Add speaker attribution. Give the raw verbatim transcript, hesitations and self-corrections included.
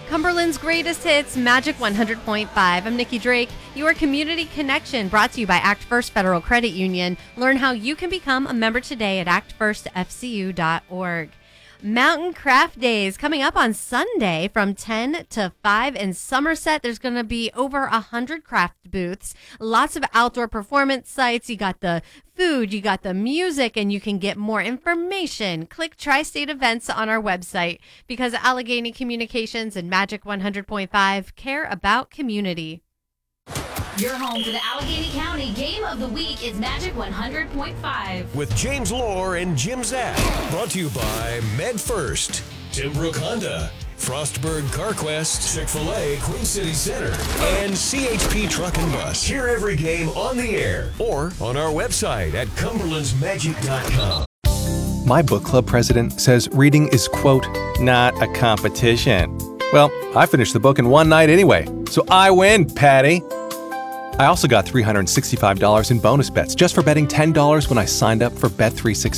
Speaker 1: Cumberland's greatest hits, Magic one hundred point five. I'm Nikki Drake, your community connection, brought to you by Act First Federal Credit Union. Learn how you can become a member today at act first f c u dot org. Mountain Craft Days coming up on Sunday from ten to five in Somerset. There's going to be over one hundred craft booths, lots of outdoor performance sites. You got the food, you got the music, and you can get more information. Click Tri-State Events on our website because Allegheny Communications and Magic one hundred point five care about community.
Speaker 2: Your home for the Allegheny County Game of the Week is Magic one hundred point five.
Speaker 3: With James Lohr and Jim Zapp. Brought to you by MedFirst, Timbrook Honda, Frostburg CarQuest, Chick-fil-A Queen City Center, and C H P Truck and Bus. Hear every game on the air or on our website at cumberlands magic dot com.
Speaker 4: My book club president says reading is, quote, not a competition. Well, I finished the book in one night anyway, so I win, Patty. I also got three hundred sixty-five dollars in bonus bets just for betting ten dollars when I signed up for Bet three sixty-five.